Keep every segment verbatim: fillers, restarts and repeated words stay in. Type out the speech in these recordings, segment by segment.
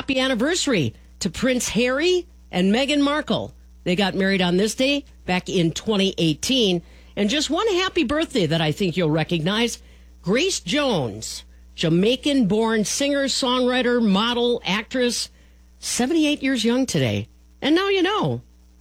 happy anniversary to Prince Harry and Meghan Markle. They got married on this day back in twenty eighteen. And just one happy birthday that I think you'll recognize, Grace Jones, Jamaican-born singer, songwriter, model, actress, seventy-eight years young today. And now you know.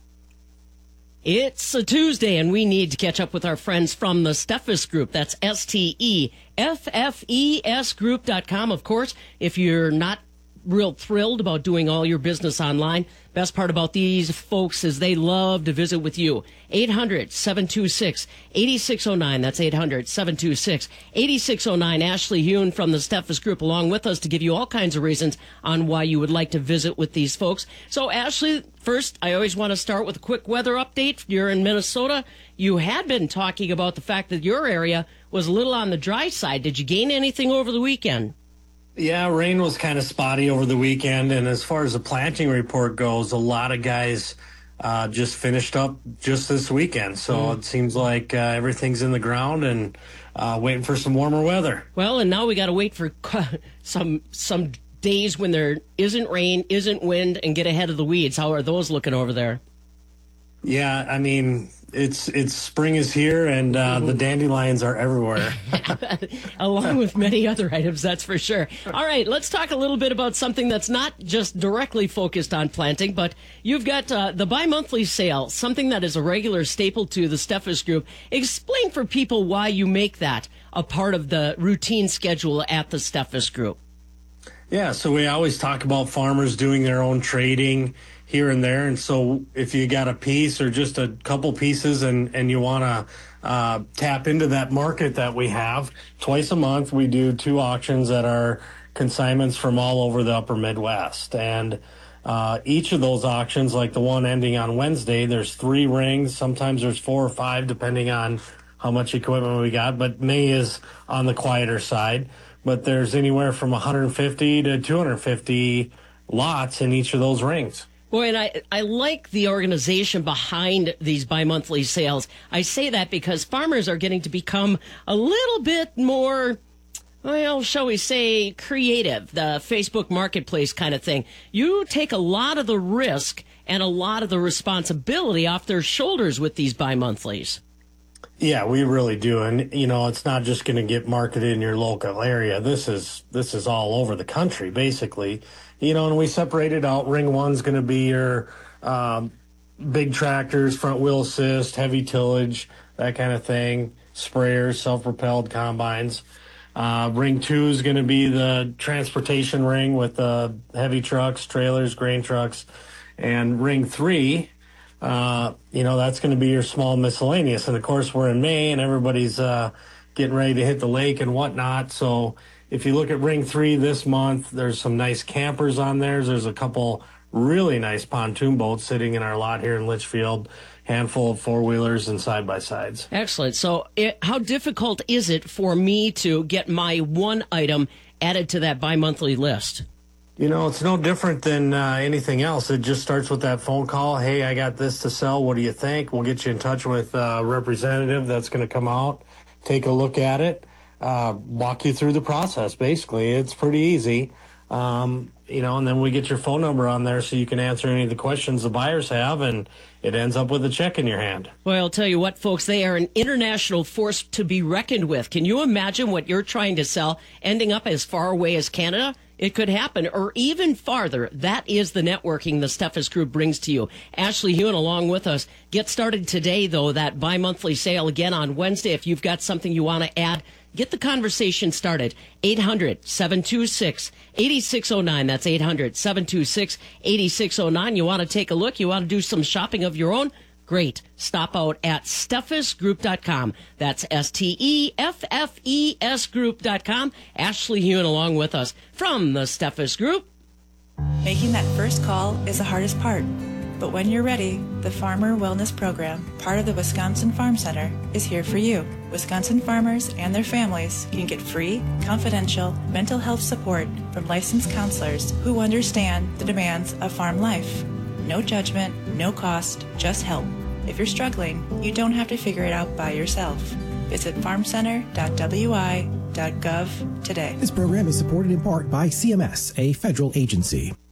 It's a Tuesday, and we need to catch up with our friends from the Steffes Group. That's S T E F F E S group dot com. Of course, if you're not real thrilled about doing all your business online, best part about these folks is they love to visit with you. eight hundred, seven two six, eight six zero nine. That's eight hundred, seven two six, eight six zero nine. Ashley Hune from the Steffes Group along with us to give you all kinds of reasons on why you would like to visit with these folks. So, Ashley, first, I always want to start with a quick weather update. You're in Minnesota. You had been talking about the fact that your area was a little on the dry side. Did you gain anything over the weekend? Yeah, rain was kind of spotty over the weekend, and as far as the planting report goes, a lot of guys uh, just finished up just this weekend. So mm. it seems like uh, everything's in the ground and uh, waiting for some warmer weather. Well, and now we got to wait for some some days when there isn't rain, isn't wind, and get ahead of the weeds. How are those looking over there? Yeah, I mean, it's it's spring is here, and uh, the dandelions are everywhere. Along with many other items, that's for sure. All right, let's talk a little bit about something that's not just directly focused on planting, but you've got uh, the bi-monthly sale, something that is a regular staple to the Steffes Group. Explain for people why you make that a part of the routine schedule at the Steffes Group. Yeah, so we always talk about farmers doing their own trading here and there. And so if you got a piece or just a couple pieces and, and you want to uh, tap into that market that we have, twice a month we do two auctions that are consignments from all over the upper Midwest. And uh, each of those auctions, like the one ending on Wednesday, there's three rings. Sometimes there's four or five, depending on how much equipment we got. But May is on the quieter side. But there's anywhere from one hundred fifty to two hundred fifty lots in each of those rings. Boy, and I, I like the organization behind these bi-monthly sales. I say that because farmers are getting to become a little bit more, well, shall we say, creative, the Facebook marketplace kind of thing. You take a lot of the risk and a lot of the responsibility off their shoulders with these bi-monthlies. Yeah, we really do. And, you know, it's not just going to get marketed in your local area. This is this is all over the country, basically. You know, and we separated out. Ring one's going to be your um, big tractors, front wheel assist, heavy tillage, that kind of thing, sprayers, self-propelled combines. Uh, ring two is going to be the transportation ring with the heavy trucks, trailers, grain trucks. And ring three, uh, you know, that's going to be your small miscellaneous. And, of course, we're in May, and everybody's uh, getting ready to hit the lake and whatnot. So if you look at ring three this month, there's some nice campers on there. There's a couple really nice pontoon boats sitting in our lot here in Litchfield, handful of four-wheelers and side-by-sides. Excellent. So it, how difficult is it for me to get my one item added to that bi-monthly list? You know, it's no different than uh, anything else. It just starts with that phone call. Hey, I got this to sell. What do you think? We'll get you in touch with a representative that's going to come out, take a look at it, uh, walk you through the process, basically. It's pretty easy. Um, you know, and then we get your phone number on there so you can answer any of the questions the buyers have, and it ends up with a check in your hand. Well, I'll tell you what, folks, they are an international force to be reckoned with. Can you imagine what you're trying to sell ending up as far away as Canada? It could happen, or even farther. That is the networking the Steffes Group brings to you. Ashley Hune along with us. Get started today, though, that bi-monthly sale again on Wednesday. If you've got something you want to add, get the conversation started. eight hundred, seven two six, eight six zero nine. That's eight hundred, seven two six, eight six zero nine. You want to take a look? You want to do some shopping of your own? Great. Stop out at Steffes Group dot com. That's S T E F F E S Group dot com. Ashley Hune along with us from the Steffes Group. Making that first call is the hardest part. But when you're ready, the Farmer Wellness Program, part of the Wisconsin Farm Center, is here for you. Wisconsin farmers and their families can get free, confidential mental health support from licensed counselors who understand the demands of farm life. No judgment, no cost, just help. If you're struggling, you don't have to figure it out by yourself. Visit farm center dot w i dot gov today. This program is supported in part by C M S, a federal agency.